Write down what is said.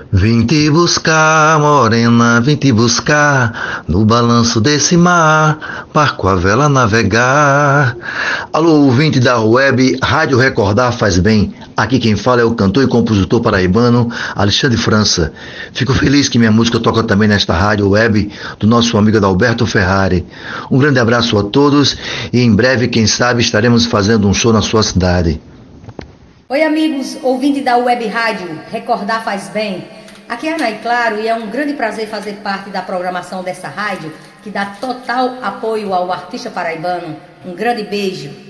Vim te buscar, morena, vim te buscar, no balanço desse mar, barco a vela navegar. Alô, ouvinte da web, Rádio Recordar faz bem. Aqui quem fala é o cantor e compositor paraibano Alexandre França. Fico feliz que minha música toca também nesta rádio web do nosso amigo Adalberto Ferrari. Um grande abraço a todos e em breve, quem sabe, estaremos fazendo um show na sua cidade. Oi amigos, ouvinte da web rádio Recordar faz bem. Aqui é a Anaí Claro e é um grande prazer fazer parte da programação dessa rádio que dá total apoio ao artista paraibano. Um grande beijo.